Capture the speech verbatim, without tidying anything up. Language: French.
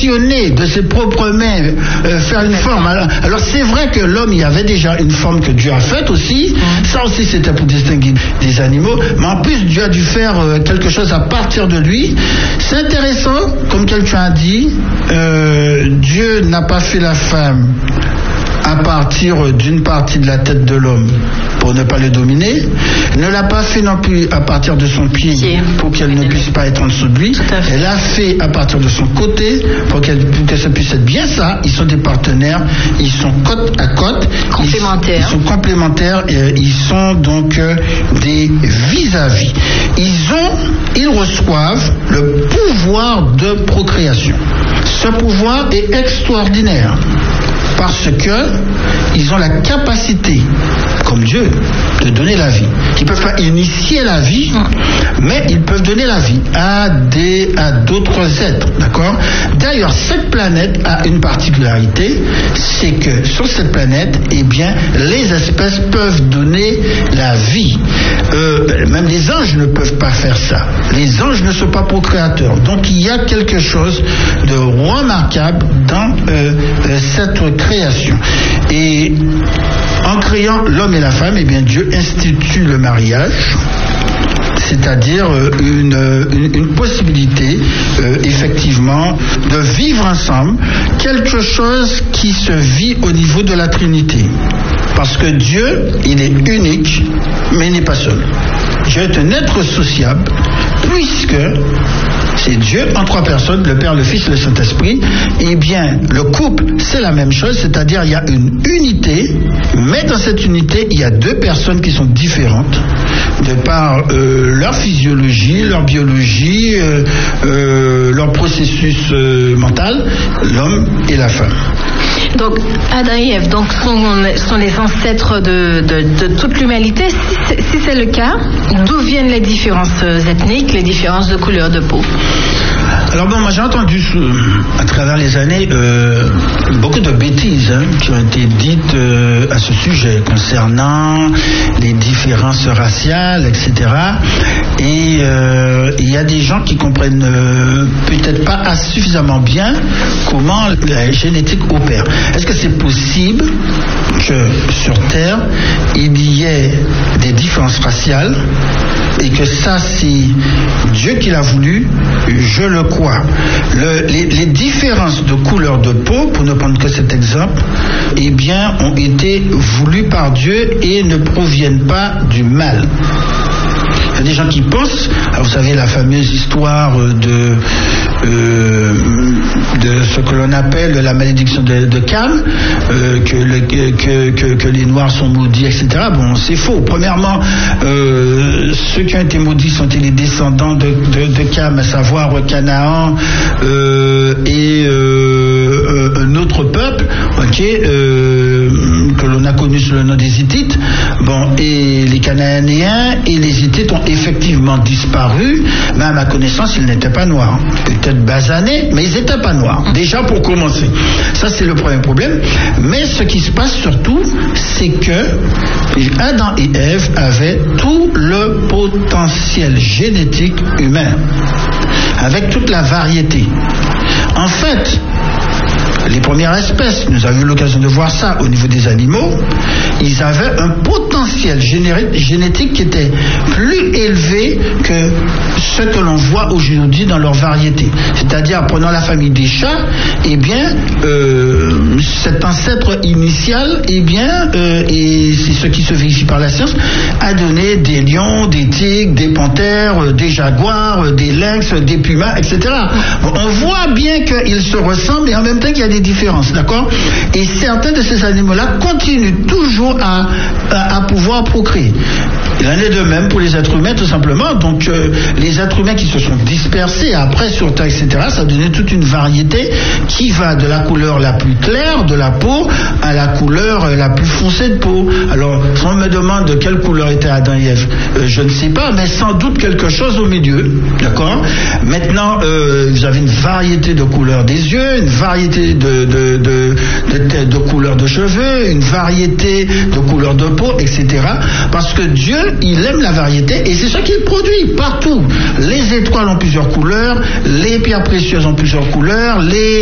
confectionner de ses propres mains, euh, faire une forme. Alors, alors c'est vrai que l'homme, il y avait déjà une forme que Dieu a faite aussi. Ça aussi, c'était pour distinguer des animaux. Mais en plus, Dieu a dû faire euh, quelque chose à partir de lui. C'est intéressant, comme quelqu'un a dit, euh, Dieu n'a pas fait la femme à partir d'une partie de la tête de l'homme pour ne pas le dominer, ne l'a pas fait non plus à partir de son pied pour qu'elle ne puisse pas être en dessous de lui, elle l'a fait à partir de son côté pour qu'elle, pour que ça puisse être bien ça. Ils sont des partenaires, ils sont côte à côte, complémentaires, ils, ils sont complémentaires, et ils sont donc euh, des vis-à-vis. Ils ont, ils reçoivent le pouvoir de procréation. Ce pouvoir est extraordinaire. Parce que ils ont la capacité, comme Dieu, de donner la vie. Ils ne peuvent pas initier la vie, mais ils peuvent donner la vie à des, à d'autres êtres, d'accord? D'ailleurs, cette planète a une particularité, c'est que sur cette planète, eh bien, les espèces peuvent donner la vie. Euh, même les anges ne peuvent pas faire ça. Les anges ne sont pas procréateurs. Donc, il y a quelque chose de remarquable dans euh, cette création. Et en créant l'homme et la femme, eh bien Dieu institue le mariage, c'est-à-dire une, une, une possibilité euh, effectivement de vivre ensemble quelque chose qui se vit au niveau de la Trinité. Parce que Dieu, il est unique, mais il n'est pas seul. Dieu est un être sociable, puisque c'est Dieu en trois personnes, le Père, le Fils et le Saint-Esprit. Eh bien, le couple, c'est la même chose, c'est-à-dire il y a une unité, mais dans cette unité, il y a deux personnes qui sont différentes, de par euh, leur physiologie, leur biologie, euh, euh, leur processus euh, mental, l'homme et la femme. Donc, Adam et Ève donc, sont, sont les ancêtres de, de, de toute l'humanité. Si c'est, si c'est le cas, d'où viennent les différences ethniques, les différences de couleur de peau? Alors bon, moi j'ai entendu à travers les années euh, beaucoup de bêtises hein, qui ont été dites euh, à ce sujet concernant les différences raciales, et cetera. Et euh, il y a des gens qui comprennent euh, peut-être pas suffisamment bien comment la génétique opère. Est-ce que c'est possible que sur Terre il y ait des différences raciales et que ça c'est Dieu qui l'a voulu? Je le crois. Le, les, les différences de couleur de peau, pour ne prendre que cet exemple, eh bien, ont été voulues par Dieu et ne proviennent pas du mal. Il y a des gens qui pensent, alors vous savez la fameuse histoire de, euh, de ce que l'on appelle la malédiction de, de Cam, euh, que, le, que, que, que les Noirs sont maudits, et cetera. Bon, c'est faux. Premièrement, euh, ceux qui ont été maudits sont-ils les descendants de, de, de Cam, à savoir Canaan euh, et euh, un autre peuple, ok, euh, que l'on a connu sous le nom des Hittites. Bon, et les Cananéens et les Hittites ont effectivement disparu, mais à ma connaissance, ils n'étaient pas noirs. Peut-être basanés, mais ils n'étaient pas noirs. Déjà pour commencer. Ça, c'est le premier problème. Mais ce qui se passe surtout, c'est que Adam et Ève avaient tout le potentiel génétique humain, avec toute la variété. En fait, les premières espèces, nous avons eu l'occasion de voir ça au niveau des animaux, ils avaient un potentiel génétique qui était plus élevé que ce que l'on voit aujourd'hui dans leur variété. C'est-à-dire, prenant la famille des chats, eh bien, euh, cet ancêtre initial, eh bien, euh, et c'est ce qui se vérifie par la science, a donné des lions, des tigres, des panthères, des jaguars, des lynx, des pumas, et cetera. Bon, on voit bien qu'ils se ressemblent et en même temps qu'il y a des différences, d'accord? Et certains de ces animaux-là continuent toujours à, à, à pouvoir procréer. Il en est de même pour les êtres humains, tout simplement. Donc, euh, les êtres humains qui se sont dispersés après sur Terre, et cetera, ça a donné toute une variété qui va de la couleur la plus claire de la peau à la couleur la plus foncée de peau. Alors, si on me demande de quelle couleur était Adam et Ève, euh, je ne sais pas, mais sans doute quelque chose au milieu, d'accord? Maintenant, euh, vous avez une variété de couleurs des yeux, une variété de, de, de, de, de couleurs de cheveux, une variété de couleurs de peau, et cetera. Parce que Dieu, il aime la variété et c'est ce qu'il produit partout. Les étoiles ont plusieurs couleurs, les pierres précieuses ont plusieurs couleurs, les